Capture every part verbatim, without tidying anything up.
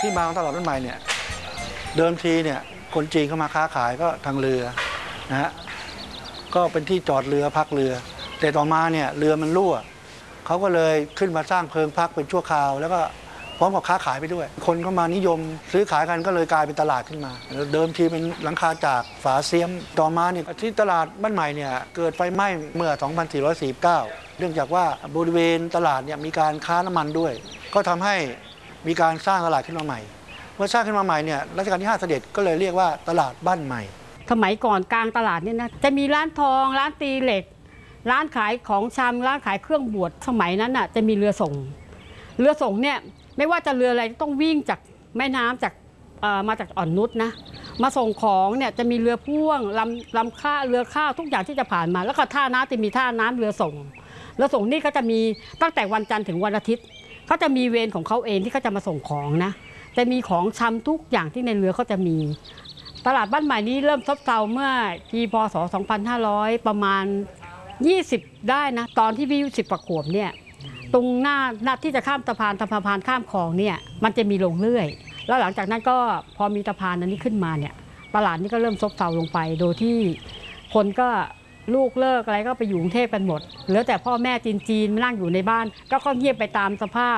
ที่มาของตลาดบ้านใหม่เนี่ยเดิมทีเนี่ยคนจีนเข้ามาค้าขายก็ทางเรือนะฮะก็เป็นที่จอดเรือพักเรือแต่ต่อมาเนี่ยเรือมันรั่วเขาก็เลยขึ้นมาสร้างเพิงพักเป็นชั่วคราวแล้วก็พร้อมกับค้าขายไปด้วยคนก็มานิยมซื้อขายกันก็เลยกลายเป็นตลาดขึ้นมาเดิมทีเป็นหลังคาจากฝาเสียมต่อมาเนี่ยที่ตลาดบ้านใหม่เนี่ยเกิดไฟไหม้เมื่อ สองพันสี่ร้อยสี่สิบเก้า เนื่องจากว่าบริเวณตลาดเนี่ยมีการค้าน้ำมันด้วยก็ทำให้มีการสร้างตลาดขึ้นมาใหม่เมื่อสร้างขึ้นมาใหม่เนี่ยรัชกาลที่ห้าเสด็จก็เลยเรียกว่าตลาดบ้านใหม่สมัยก่อนกลางตลาดเนี่ยนะจะมีร้านทองร้านตีเหล็กร้านขายของชำร้านขายเครื่องบวชสมัยนั้นน่ะจะมีเรือส่งเรือส่งเนี่ยไม่ว่าจะเรืออะไรต้องวิ่งจากแม่น้ำจากมาจากอ่อนนุชนะมาส่งของเนี่ยจะมีเรือพ่วงลำลำข้าเรือข้าวทุกอย่างที่จะผ่านมาแล้วก็ท่าน้ำจะมีท่าน้ำเรือส่งเรือส่งนี่ก็จะมีตั้งแต่วันจันทร์ถึงวันอาทิตย์เขาจะมีเวรของเขาเองที่เขาจะมาส่งของนะจะมีของชำทุกอย่างที่ในเรือเขาจะมีตลาดบ้านใหม่นี้เริ่มซบเซาเมื่อปีพ.ศ. สองพันห้าร้อยประมาณยี่สิบได้นะตอนที่พี่อายุสิบกว่าขวบเนี่ยตรงหน้าหน้าที่จะข้ามสะพานสะพานข้ามคลองเนี่ยมันจะมีลงเรื่อยแล้วหลังจากนั้นก็พอมีสะพานอันนี้ขึ้นมาเนี่ยตลาดนี้ก็เริ่มซบเซาลงไปโดยที่คนก็ลูกเลิกอะไรก็ไปอยู่กรุงเทพกันหมดเหลือแต่พ่อแม่จีนๆมานั่งอยู่ในบ้านก็ก็เงียบไปตามสภาพ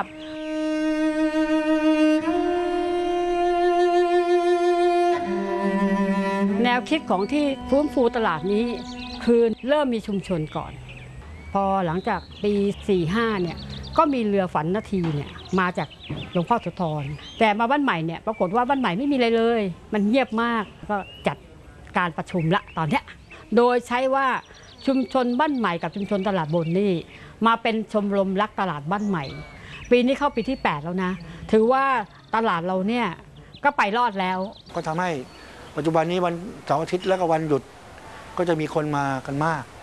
แนวคิดของที่ฟื้นฟูตลาดนี้คือเริ่มมีชุมชนก่อนพอหลังจากปีสี่สิบห้าเนี่ยก็มีเรือฝันนาทีเนี่ยมาจากหลวงพ่อโสธรแต่มาบ้านใหม่เนี่ยปรากฏว่าบ้านใหม่ไม่มีอะไรเลยมันเงียบมากก็จัดการประชุมละตอนเนี้ยโดยใช้ว่าชุมชนบ้านใหม่กับชุมชนตลาดบนนี่มาเป็นชมรมรักตลาดบ้านใหม่ปีนี้เข้าปีที่แปดแล้วนะถือว่าตลาดเราเนี่ยก็ไปรอดแล้วก็ทำให้ปัจจุบันนี้วันเสาร์อาทิตย์และก็วันหยุดก็จะมีคนมากันมาก